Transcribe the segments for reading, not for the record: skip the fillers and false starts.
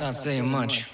Not saying much.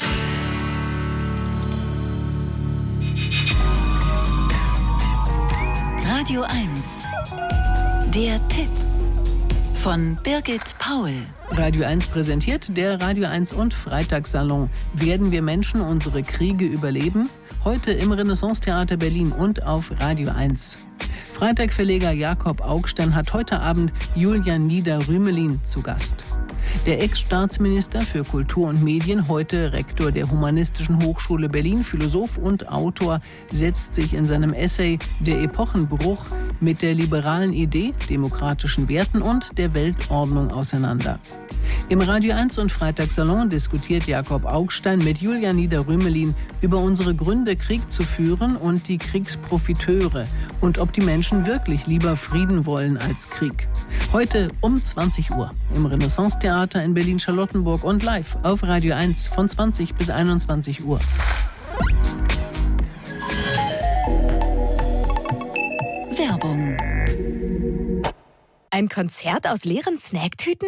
Radio 1. Der Tipp von Birgit Paul. Radio 1 präsentiert der Radio 1 und Freitagssalon. Werden wir Menschen unsere Kriege überleben? Heute im Renaissance-Theater Berlin und auf Radio 1. Freitag-Verleger Jakob Augstein hat heute Abend Julian Nieder-Rümelin zu Gast. Der Ex-Staatsminister für Kultur und Medien, heute Rektor der Humanistischen Hochschule Berlin, Philosoph und Autor, setzt sich in seinem Essay »Der Epochenbruch« mit der liberalen Idee, demokratischen Werten und der Weltordnung auseinander. Im Radio 1 und Freitagssalon diskutiert Jakob Augstein mit Julian Nieder-Rümelin über unsere Gründe, Krieg zu führen und die Kriegsprofiteure und ob die Menschen wirklich lieber Frieden wollen als Krieg. Heute um 20 Uhr im Renaissance-Theater in Berlin-Charlottenburg und live auf Radio 1 von 20 bis 21 Uhr. Werbung. Ein Konzert aus leeren Snacktüten?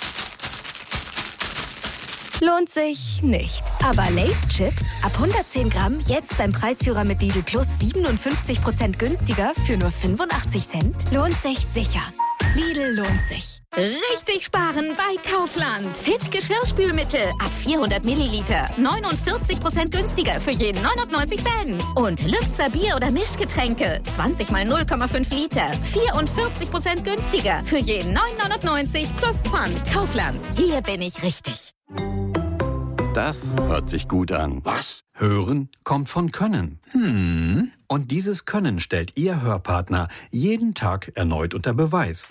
Lohnt sich nicht. Aber Lay's Chips ab 110 Gramm jetzt beim Preisführer mit Lidl Plus 57% günstiger für nur 85 Cent? Lohnt sich sicher. Lidl lohnt sich. Richtig sparen bei Kaufland. Fit Geschirrspülmittel ab 400 Milliliter. 49% günstiger für jeden 99 Cent. Und Lübzer Bier- oder Mischgetränke. 20 mal 0,5 Liter. 44% günstiger für jeden 9,99 plus Pfand. Kaufland. Hier bin ich richtig. Das hört sich gut an. Was? Hören kommt von Können. Und dieses Können stellt Ihr Hörpartner jeden Tag erneut unter Beweis.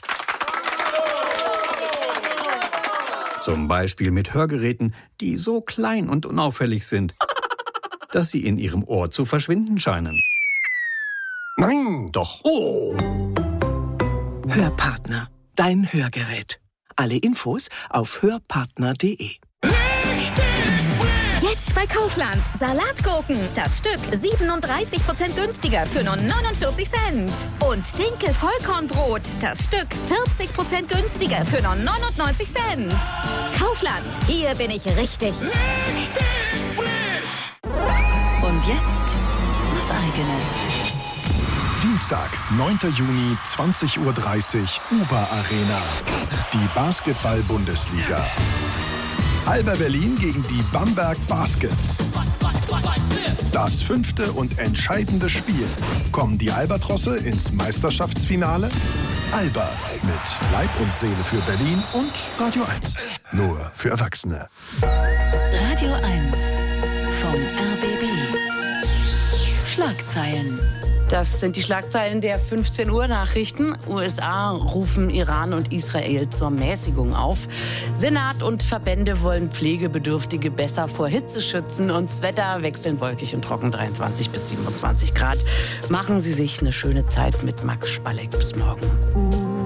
Zum Beispiel mit Hörgeräten, die so klein und unauffällig sind, dass sie in Ihrem Ohr zu verschwinden scheinen. Nein! Doch. Oh! Hörpartner, dein Hörgerät. Alle Infos auf hörpartner.de. Jetzt bei Kaufland. Salatgurken. Das Stück 37% günstiger für nur 49 Cent. Und Dinkel Vollkornbrot. Das Stück 40% günstiger für nur 99 Cent. Kaufland. Hier bin ich richtig. Und jetzt was Eigenes. Dienstag, 9. Juni, 20:30 Uhr, Uber Arena. Die Basketball-Bundesliga. Alba Berlin gegen die Bamberg Baskets. Das 5. und entscheidende Spiel. Kommen die Albatrosse ins Meisterschaftsfinale? Alba mit Leib und Seele für Berlin und Radio 1. Nur für Erwachsene. Radio 1 vom RBB. Schlagzeilen. Das sind die Schlagzeilen der 15 Uhr Nachrichten. USA rufen Iran und Israel zur Mäßigung auf. Senat und Verbände wollen Pflegebedürftige besser vor Hitze schützen. Und das Wetter wechseln wolkig und trocken 23 bis 27 Grad. Machen Sie sich eine schöne Zeit mit Max Spalleck. Bis morgen.